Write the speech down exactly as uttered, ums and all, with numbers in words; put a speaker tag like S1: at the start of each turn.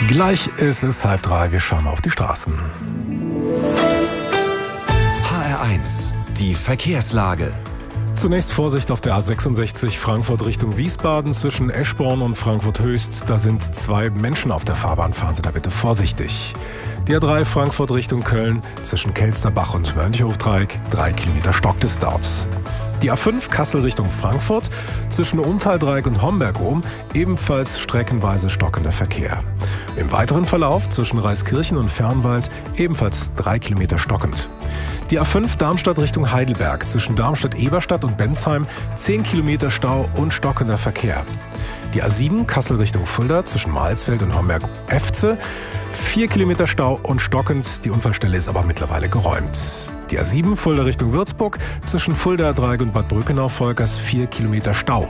S1: Gleich ist es halb drei, wir schauen auf die Straßen.
S2: H R eins, die Verkehrslage.
S1: Zunächst Vorsicht auf der A sechsundsechzig Frankfurt Richtung Wiesbaden zwischen Eschborn und Frankfurt Höchst. Da sind zwei Menschen auf der Fahrbahn, fahren Sie da bitte vorsichtig. Die A drei Frankfurt Richtung Köln zwischen Kelsterbach und Mönchhofdreieck, drei Kilometer stockt es dort. Die A fünf Kassel Richtung Frankfurt zwischen Unterldreieck und Homberg-Ohm ebenfalls streckenweise stockender Verkehr. Im weiteren Verlauf zwischen Reiskirchen und Fernwald ebenfalls drei Kilometer stockend. Die A fünf Darmstadt Richtung Heidelberg zwischen Darmstadt-Eberstadt und Bensheim zehn Kilometer Stau und stockender Verkehr. Die A sieben Kassel Richtung Fulda zwischen Mahlsfeld und Homberg-Efze vier Kilometer Stau und stockend. Die Unfallstelle ist aber mittlerweile geräumt. Die A sieben Fulda Richtung Würzburg zwischen Fulda, Dreieck und Bad Brückenau-Volkers vier Kilometer Stau.